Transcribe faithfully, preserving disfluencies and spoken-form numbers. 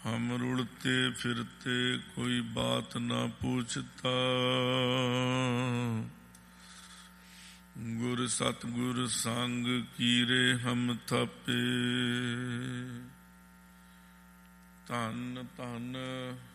हम रुड़ते फिरते कोई बात ना पूछता, गुर सतगुर संग कीरे हम थपे। धन धन